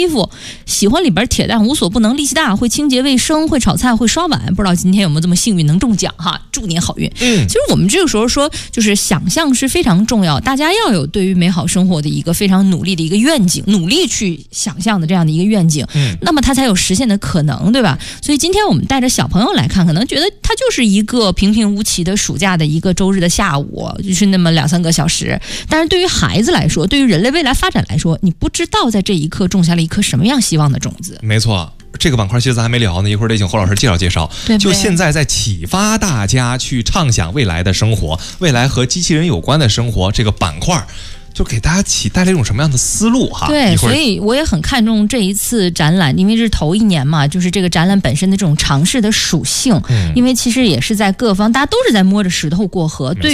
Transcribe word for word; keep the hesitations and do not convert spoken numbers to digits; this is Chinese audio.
衣服，喜欢里边铁蛋无所不能，力气大，会清洁卫生，会炒菜，会刷碗。不知道今天有没有这么幸运能中奖哈？祝您好运。嗯，其实我们这个时候说，就是想象是非常重要，大家要有对于美好生活的一个非常努力的一个愿景，努力去想象的这样的一个愿景，嗯，那么它才有实现的可能，对吧？所以今天我们带着小朋友来看，可能觉得它就是一个平平无奇的暑假的一个周日的下午，就是那么两三个小时。但是对于孩子来说，对于人类未来发展来说，你不知道在这一刻种下了一颗什么样希望的种子。 没错。这个板块其实咱还没聊呢，一会儿得请侯老师介绍介绍。 对， 就现在在启发大家去畅想未来的生活，未来和机器人有关的生活这个板块。就给大家起带来一种什么样的思路哈？ 对，所以我也很看重这一次展览，因为这是头一年嘛，就是这个展览本身的这种尝试的属性。嗯，因为其实也是在各方，大家都是在摸着石头过河。对